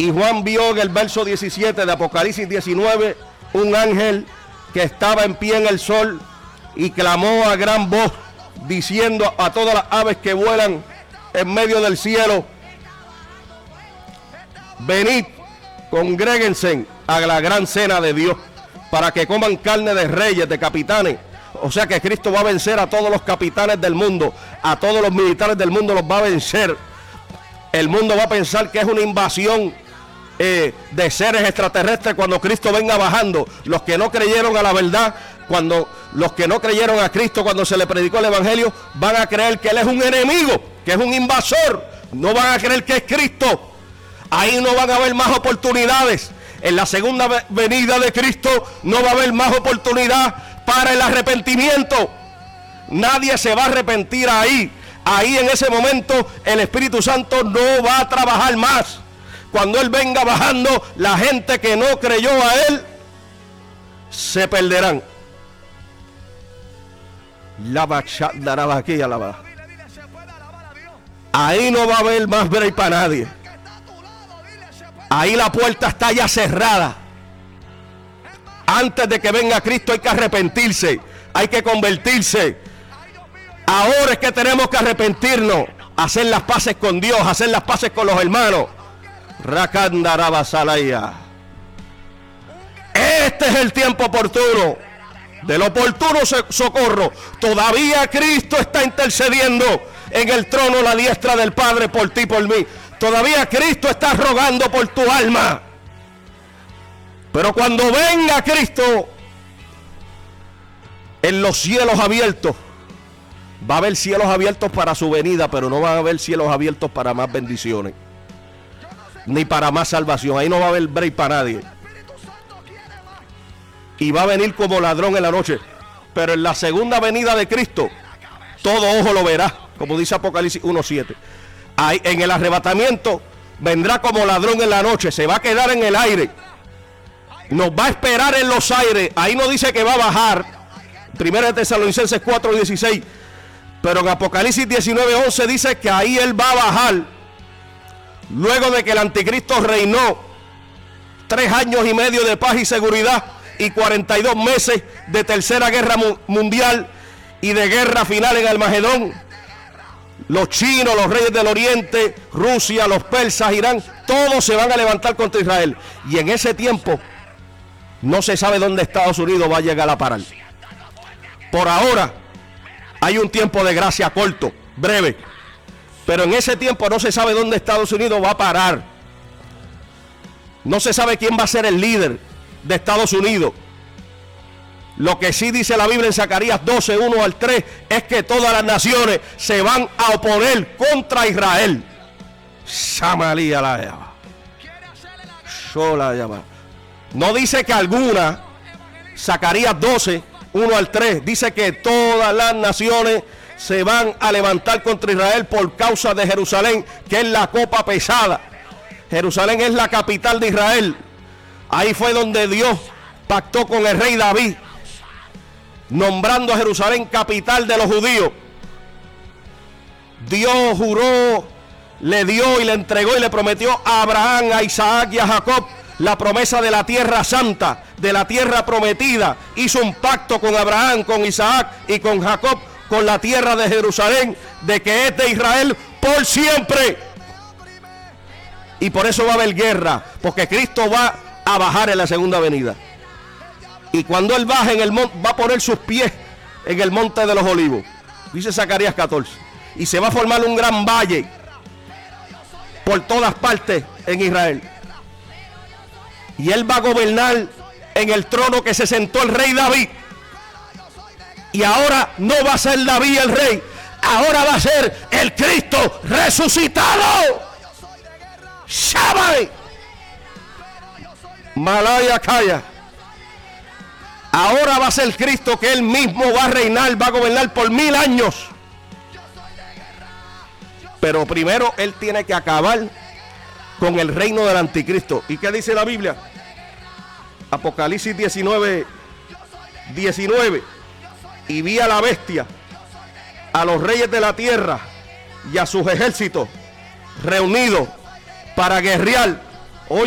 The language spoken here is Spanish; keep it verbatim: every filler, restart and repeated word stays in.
Y Juan vio en el verso diecisiete de Apocalipsis diecinueve un ángel que estaba en pie en el sol y clamó a gran voz diciendo a todas las aves que vuelan en medio del cielo: venid, congréguense a la gran cena de Dios, para que coman carne de reyes, de capitanes. O sea que Cristo va a vencer a todos los capitanes del mundo, a todos los militares del mundo los va a vencer. El mundo va a pensar que es una invasión eh, de seres extraterrestres cuando Cristo venga bajando. Los que no creyeron a la verdad, cuando los que no creyeron a Cristo cuando se le predicó el evangelio, van a creer que Él es un enemigo, que es un invasor. No van a creer que es Cristo. Ahí no van a haber más oportunidades. En la segunda venida de Cristo no va a haber más oportunidad para el arrepentimiento. Nadie se va a arrepentir ahí. Ahí en ese momento el Espíritu Santo no va a trabajar más. Cuando Él venga bajando, la gente que no creyó a Él se perderán. La bachata aquí, la ahí no va a haber más break para nadie. Ahí la puerta está ya cerrada. Antes de que venga Cristo hay que arrepentirse, hay que convertirse. Ahora es que tenemos que arrepentirnos, hacer las paces con Dios, hacer las paces con los hermanos. Rakandarabazalaya. Este es el tiempo oportuno, del oportuno socorro. Todavía Cristo está intercediendo en el trono a la diestra del Padre por ti y por mí. Todavía Cristo está rogando por tu alma. Pero cuando venga Cristo, en los cielos abiertos, va a haber cielos abiertos para su venida, pero no va a haber cielos abiertos para más bendiciones, ni para más salvación. Ahí no va a haber break para nadie. Y va a venir como ladrón en la noche. Pero en la segunda venida de Cristo, todo ojo lo verá, como dice Apocalipsis uno siete. Ahí, en el arrebatamiento, vendrá como ladrón en la noche, se va a quedar en el aire, nos va a esperar en los aires. Ahí no dice que va a bajar, Primera de Tesalonicenses cuatro dieciséis, pero en Apocalipsis diecinueve once dice que ahí Él va a bajar, luego de que el anticristo reinó tres años y medio de paz y seguridad y cuarenta y dos meses de tercera guerra mu mundial y de guerra final en Armagedón. Los chinos, los reyes del oriente, Rusia, los persas, Irán, todos se van a levantar contra Israel. Y en ese tiempo no se sabe dónde Estados Unidos va a llegar a parar. Por ahora hay un tiempo de gracia corto, breve, pero en ese tiempo no se sabe dónde Estados Unidos va a parar. No se sabe quién va a ser el líder de Estados Unidos. Lo que sí dice la Biblia en Zacarías doce, uno al tres, es que todas las naciones se van a oponer contra Israel. Samalia la llama. Sola llama. No dice que alguna. Zacarías doce, uno al tres, dice que todas las naciones se van a levantar contra Israel por causa de Jerusalén, que es la copa pesada. Jerusalén es la capital de Israel. Ahí fue donde Dios pactó con el rey David, nombrando a Jerusalén capital de los judíos. Dios juró, le dio y le entregó y le prometió a Abraham, a Isaac y a Jacob la promesa de la tierra santa, de la tierra prometida. Hizo un pacto con Abraham, con Isaac y con Jacob, con la tierra de Jerusalén, de que es de Israel por siempre. Y por eso va a haber guerra, porque Cristo va a bajar en la segunda venida. Y cuando Él baje en el monte, va a poner sus pies en el monte de los olivos, dice Zacarías catorce, y se va a formar un gran valle por todas partes en Israel. Y Él va a gobernar en el trono que se sentó el rey David. Y ahora no va a ser David el rey, ahora va a ser el Cristo resucitado. Shabai Malaya Kaya. Ahora va a ser Cristo, que Él mismo va a reinar, va a gobernar por mil años. Pero primero Él tiene que acabar con el reino del anticristo. ¿Y qué dice la Biblia? Apocalipsis diecinueve, diecinueve. Y vi a la bestia, a los reyes de la tierra y a sus ejércitos reunidos para guerrear